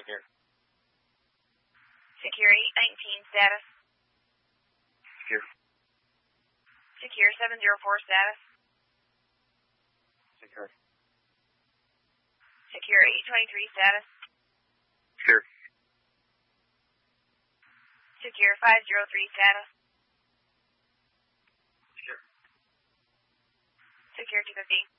here. Secure 819 status. Secure. Secure 704 status. Secure. Secure 823 status. Secure. Secure 503 status. Secure. Secure 250.